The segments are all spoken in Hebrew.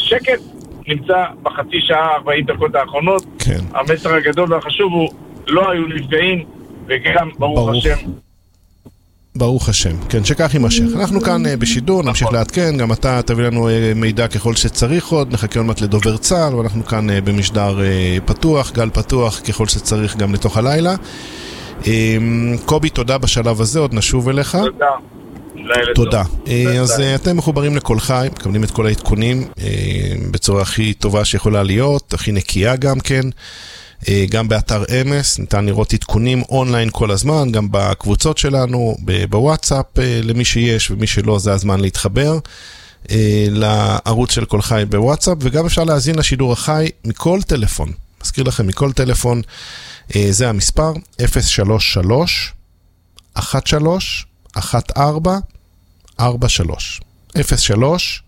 השקט נמצא בחצי שעה 40 דקות האחרונות. כן. המסר הגדול והחשוב הוא, לא היו נפגעים, וגם ברוך השם. ברוך השם, כן, שכך יימשך. אנחנו כאן בשידור, נמשיך לעדכן, גם אתה תביא לנו מידע ככל שצריך עוד, נחכה עוד מעט לדובר צה"ל, ואנחנו כאן במשדר פתוח, גל פתוח ככל שצריך גם לתוך הלילה. קובי, תודה בשלב הזה, עוד נשוב אליך. תודה. אז אתם מחוברים לכל חי, מקבלים את כל העדכונים בצורה הכי טובה שיכולה להיות, הכי נקייה גם כן. גם באתר אמס, ניתן לראות עדכונים אונליין כל הזמן, גם בקבוצות שלנו, בוואטסאפ למי שיש, ומי שלא זה הזמן להתחבר לערוץ של כל חי בוואטסאפ, וגם אפשר להזין לשידור החי מכל טלפון. מזכיר לכם, מכל טלפון, זה המספר 033 13 14 43 03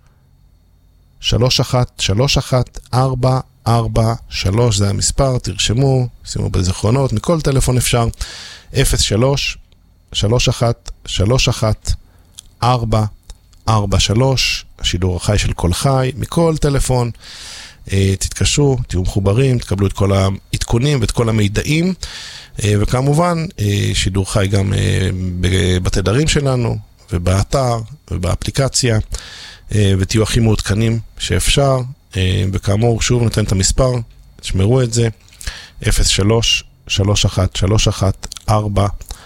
31 31 4 4-3, זה המספר, תרשמו, שימו בזיכרונות, מכל טלפון אפשר, 03 31 31 4 4-3, השידור החי של כל חי, מכל טלפון, תתקשרו, תהיו מחוברים, תקבלו את כל העדכונים ואת כל המידעים, וכמובן, שידור חי גם בתדרים שלנו, ובאתר, ובאפליקציה, ותהיו הכי מעודכנים שאפשר, וכאמור, שוב נותן את המספר, תשמרו את זה, 03 31 31 4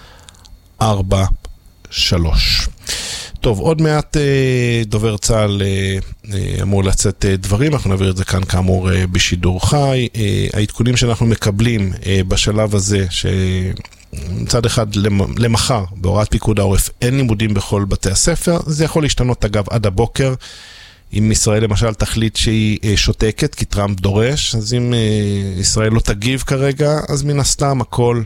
4 3. טוב, עוד מעט דובר צה"ל אמור לצאת דברים, אנחנו נעביר את זה כאן כאמור בשידור חי. העדכונים שאנחנו מקבלים בשלב הזה, מצד אחד למחר, בהוראת פיקוד העורף, אין לימודים בכל בתי הספר, זה יכול להשתנות אגב עד הבוקר, אם ישראל למשל תחליט שהיא שותקת, כי טראמפ דורש, אז אם ישראל לא תגיב כרגע, אז מן הסתם הכל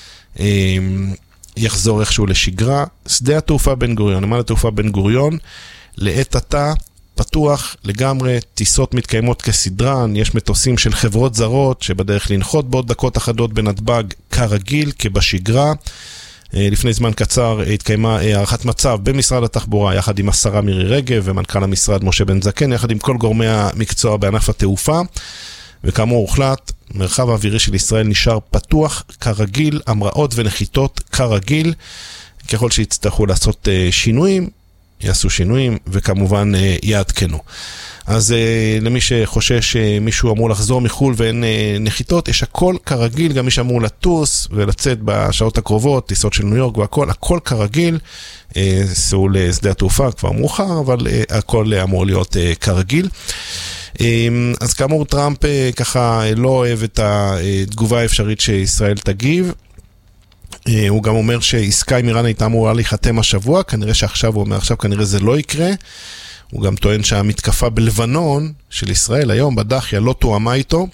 יחזור איכשהו לשגרה. שדה התעופה בן גוריון, נמל התעופה בן גוריון, לעת עתה פתוח לגמרי, טיסות מתקיימות כסדרן, יש מטוסים של חברות זרות שבדרך לנחות בעוד דקות אחדות בנתב"ג כרגיל, כבשגרה. לפני זמן קצר התקיימה הערכת מצב במשרד התחבורה יחד עם השרה מירי רגב ומנכ"ל המשרד משה בן זקן, יחד עם כל גורמי המקצוע בענף התעופה, וכאמור הוחלט, מרחב האווירי של ישראל נשאר פתוח כרגיל, המראות ונחיתות כרגיל, ככל שיצטרכו לעשות שינויים, יעשו שינויים וכמובן יעדכנו. אז למי שחושש שמישהו אמור לחזור מחול ואין נחיתות, יש הכל כרגיל, גם מי שאמור לטוס ולצאת בשעות הקרובות, טיסות של ניו יורק והכל, הכל כרגיל, סעו לשדה התעופה כבר מאוחר, אבל הכל אמור להיות כרגיל. אז כאמור טראמפ ככה לא אוהב את התגובה האפשרית שישראל תגיב, הוא גם אומר שעסקה עם איראן הייתה אמורה להיחתם השבוע, כנראה שעכשיו הוא אומר, עכשיו כנראה זה לא יקרה, הוא גם טוען שהמתקפה בלבנון של ישראל היום בדחיה לא תואמה איתו,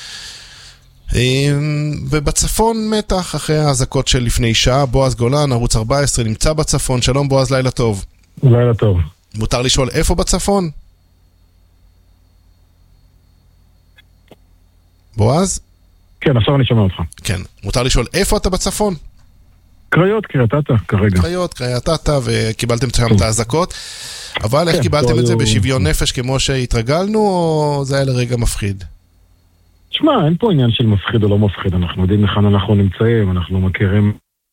ובצפון מתח אחרי ההזקות של לפני שעה. בועז גולן, ערוץ 14, נמצא בצפון. שלום בועז, לילה טוב. לילה טוב. מותר לשאול איפה בצפון? בועז? כן, עכשיו אני שומע אותך. כן, מותר לשאול איפה אתה בצפון? קריות, קריית אתא, כרגע. קריית אתא, וקיבלתם שם את ההזקות. אבל איך קיבלתם את זה בשוויון נפש כמו שהתרגלנו, או זה היה לרגע מפחיד? תשמע, אין פה עניין של מפחיד או לא מפחיד, אנחנו יודעים לכאן אנחנו נמצאים, אנחנו מכירים,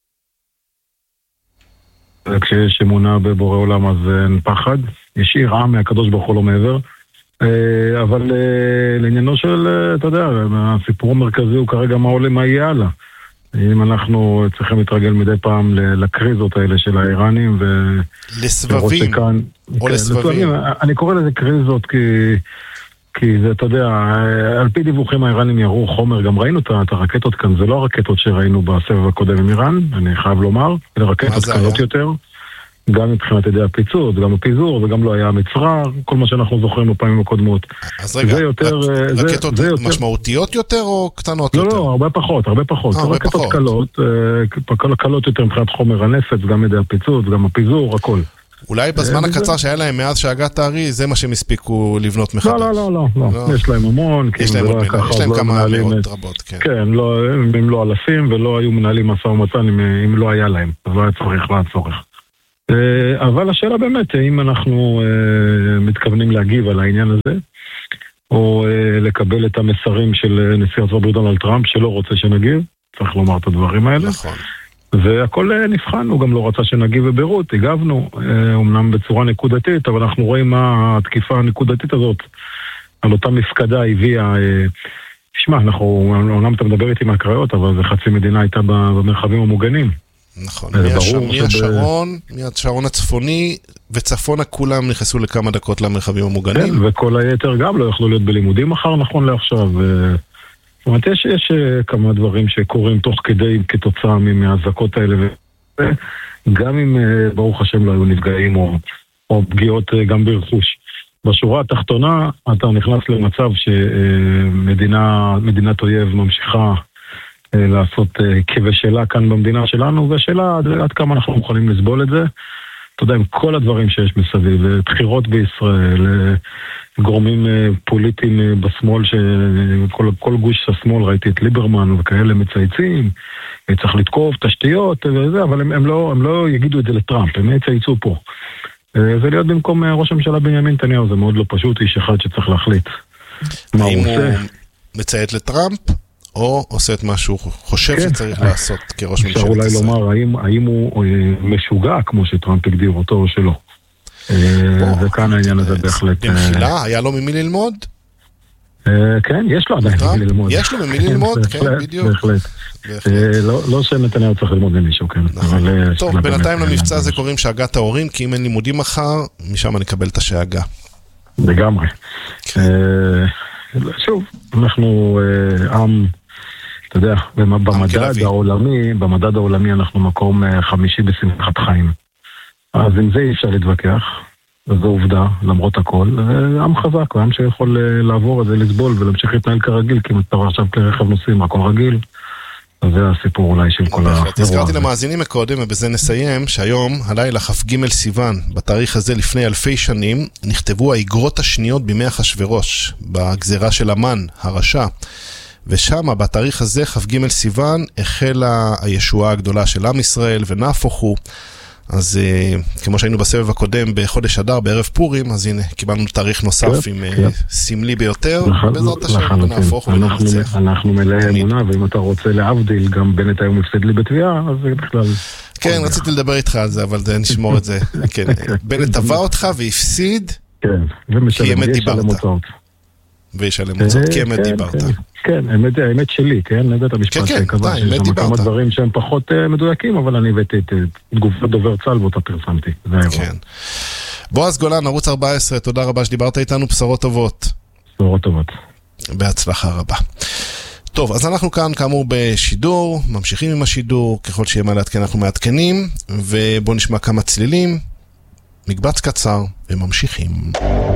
כשיש אמונה בבורא עולם אז אין פחד, יש יראה מהקדוש ברוך הוא לא מעבר, אבל לעניינו של, אתה יודע, הסיפור המרכזי הוא כרגע מה עולה, מה יהיה הלאה. אם אנחנו צריכים להתרגל מדי פעם לקריזות האלה של האיראנים לסבבים או לסבבים. אני קורא לזה קריזות כי זה, אתה יודע, על פי דיווחים האיראנים יראו חומר, גם ראינו את הרקטות כאן, זה לא הרקטות שראינו בסבב הקודם עם איראן, אני חייב לומר, אלה רקטות קלות יותר, גם מבחינת ידי הפיצוץ, גם הפיזור, וגם לא היה מצרר, כל מה שאנחנו זוכרים בפעמים הקודמות. אז רגע, רקטות משמעותיות יותר או קטנות יותר? לא, הרבה פחות. רקטות קלות יותר מבחינת חומר הנפץ, גם ידי הפיצוץ, גם הפיזור, הכל. אולי בזמן הקצר שהיה להם מאז שהגעת הארי, זה מה שהם הספיקו לבנות מחדש. לא. יש להם המון. יש להם כמה מאות רבות, כן. כן, הם לא אלפים, ולא היו מנהלים משא ומתן אם לא היה להם. אז לא היה צורך. אבל השאלה באמת, אם אנחנו מתכוונים להגיב על העניין הזה, או לקבל את המסרים של נשיא ארצות הברית דונלד טראמפ, שלא רוצה שנגיב, צריך לומר את הדברים האלה. נכון. והכל נבחן, הוא גם לא רצה שנגיב בבירות, הגבנו, אמנם בצורה נקודתית, אבל אנחנו רואים מה התקיפה הנקודתית הזאת, על אותה מפקדה הביאה, תשמע, אומנם אתה מדבר איתי מהקריות, אבל זה חצי מדינה הייתה במרחבים המוגנים. נכון, מהשרון הצפוני וצפונה כולם נכנסו לכמה דקות למרחבים המוגנים. כן, וכל היתר גם לא יכלו להיות בלימודים מחר נכון לעכשיו. זאת אומרת, יש כמה דברים שקורים תוך כדי כתוצאה מהזעקות האלה, גם אם ברוך השם לא היו נפגעים או פגיעות גם ברכוש. בשורה התחתונה אתה נכנס למצב שמדינת אויב ממשיכה לעשות כבשלה כאן במדינה שלנו, והשאלה עד כמה אנחנו מוכנים לסבול את זה. אתה יודע, עם כל הדברים שיש מסביב, בחירות בישראל, גורמים פוליטיים בשמאל, כל גוש השמאל, ראיתי את ליברמן וכאלה מצייצים, צריך לתקוף תשתיות וזה, אבל הם לא יגידו את זה לטראמפ, הם יצייצו פה. זה להיות במקום ראש הממשלה בנימין נתניהו, זה מאוד לא פשוט, איש אחד שצריך להחליט מה הוא עושה. האם הוא מציית לטראמפ, או עושה את מה שהוא חושב שצריך לעשות כראש ממשלת ישראל? אפשר אולי לומר, האם הוא משוגע, כמו שטראמפ הגדיר אותו, או שלא. וכאן העניין הזה בהחלט. במחילה, היה לו ממי ללמוד? כן, יש לו עדיין ממי ללמוד. יש לו ממי ללמוד, כן, בדיוק. בהחלט. לא שנתניהו צריך ללמוד ממישהו, כן. טוב, בינתיים למבצע הזה קוראים שאגת ההורים, כי אם אין לימודים מחר, משם נקבל את השאגה. לגמרי. שוב, אנחנו עם, אתה יודע, במדד העולמי אנחנו מקום חמישי בשמחת חיים. אז עם זה אי אפשר להתווכח, וזו עובדה, למרות הכל. עם חזק, עם שיכול לעבור את זה, לסבול ולהמשיך להתנהל כרגיל, כי מטרה עכשיו כרכב נוסעים, הכל רגיל. אז זה הסיפור אולי של כל האירוע. הזכרתי למאזינים מקודם, ובזה נסיים, שהיום, הלילה כ"ג סיוון, בתאריך הזה לפני אלפי שנים, נכתבו האיגרות השניות בימי אחשוורוש, בגזרה של המן, הרשע. ושם, בתאריך הזה, כ"ג סיוון, החלה הישועה הגדולה של עם ישראל, ונהפוך הוא. אז כמו שהיינו בסבב הקודם בחודש אדר, בערב פורים, אז הנה, קיבלנו תאריך נוסף עם סמלי ביותר, בעזרת השם, ונהפוך וננצח. אנחנו מלאי אמונה, ואם אתה רוצה להבדיל, גם בנט היום הפסד לי בתביעה, אז זה בכלל... כן, רציתי לדבר איתך על זה, אבל נשמור את זה. בנט תבע אותך והפסיד, כי אמת דיברת. וישלם הוצאות, כי אמת דיברת. כן, האמת שלי, כן, לבית המשפט שקבע שיש שם כמה דברים שהם פחות מדויקים, אבל אני הבאתי את תגובת דובר צה"ל ואותה פרסמתי. כן. בועז גולן, ערוץ 14, תודה רבה שדיברת איתנו, בשורות טובות. בשורות טובות. בהצלחה רבה. טוב, אז אנחנו כאן כאמור בשידור, ממשיכים עם השידור, ככל שיהיה מה לעדכן אנחנו מעדכנים, ובואו נשמע כמה צלילים, מקבץ קצר וממשיכים.